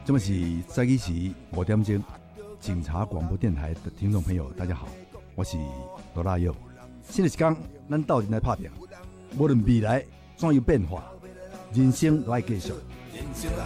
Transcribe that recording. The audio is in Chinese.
这么是早起时5点钟，警察广播电台的听众朋友，大家好，我是罗大佑。新的一天，咱斗阵来打拼，无论未来怎样变化，人生都要继续。人生